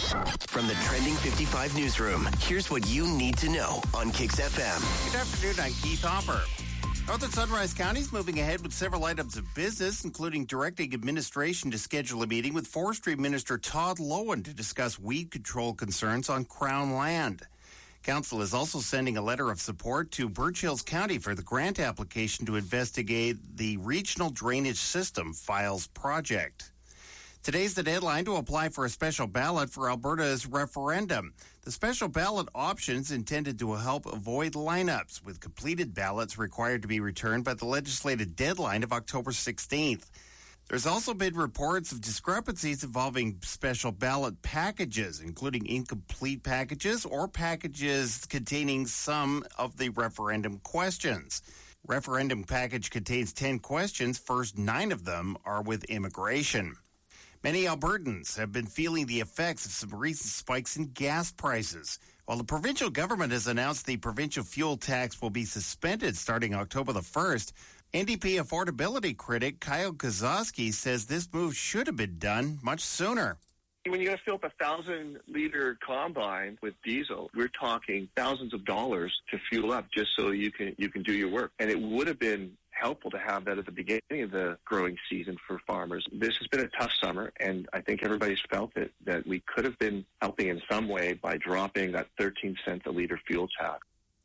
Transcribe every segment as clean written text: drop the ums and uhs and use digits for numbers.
From the Trending 55 newsroom, here's what you need to know on Kix FM. Good afternoon, I'm Keith Hopper. Northern Sunrise County is moving ahead with several items of business, including directing administration to schedule a meeting with Forestry Minister Todd Loewen to discuss weed control concerns on Crown land. Council is also sending a letter of support to Birch Hills County for the grant application to investigate the Regional Drainage System Files project. Today's the deadline to apply for a special ballot for Alberta's referendum. The special ballot options intended to help avoid lineups, with completed ballots required to be returned by the legislative deadline of October 16th. There's also been reports of discrepancies involving special ballot packages, including incomplete packages or packages containing some of the referendum questions. Referendum package contains 10 questions. First 9 of them are with immigration. Many Albertans have been feeling the effects of some recent spikes in gas prices. While the provincial government has announced the provincial fuel tax will be suspended starting October the 1st, NDP affordability critic Kyle Kozowski says this move should have been done much sooner. When you got to fill up a 1,000-liter combine with diesel, we're talking thousands of dollars to fuel up just so you can do your work. And it would have been helpful to have that at the beginning of the growing season for farmers. This has been a tough summer, and I think everybody's felt it, that we could have been helping in some way by dropping that 13 cents a litre fuel tax.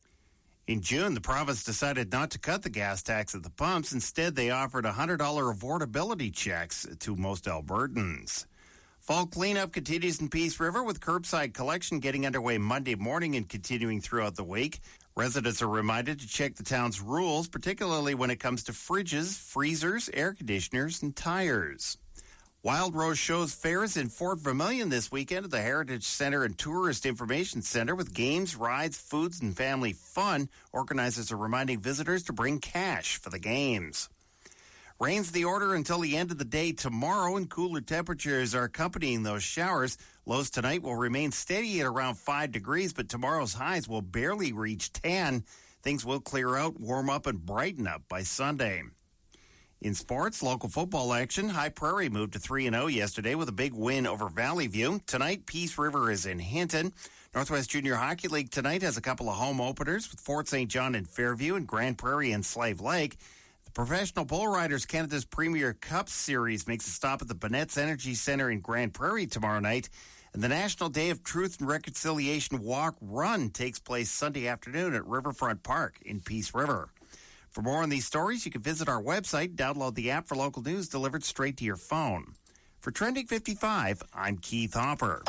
In June, the province decided not to cut the gas tax at the pumps. Instead, they offered $100 affordability checks to most Albertans. Fall cleanup continues in Peace River, with curbside collection getting underway Monday morning and continuing throughout the week. Residents are reminded to check the town's rules, particularly when it comes to fridges, freezers, air conditioners, and tires. Wild Rose shows fairs in Fort Vermilion this weekend at the Heritage Center and Tourist Information Center with games, rides, foods, and family fun. Organizers are reminding visitors to bring cash for the games. Rain's the order until the end of the day tomorrow, and cooler temperatures are accompanying those showers. Lows tonight will remain steady at around 5 degrees, but tomorrow's highs will barely reach 10. Things will clear out, warm up, and brighten up by Sunday. In sports, local football action, High Prairie moved to 3-0 yesterday with a big win over Valley View. Tonight, Peace River is in Hinton. Northwest Junior Hockey League tonight has a couple of home openers with Fort St. John and Fairview and Grand Prairie and Slave Lake. Professional Bull Riders Canada's Premier Cup Series makes a stop at the Bonnett's Energy Centre in Grand Prairie tomorrow night. And the National Day of Truth and Reconciliation Walk Run takes place Sunday afternoon at Riverfront Park in Peace River. For more on these stories, you can visit our website, download the app for local news delivered straight to your phone. For Trending 55, I'm Keith Hopper.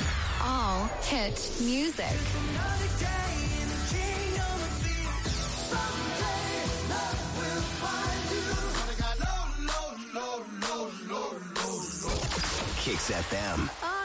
All hit music. Kix FM.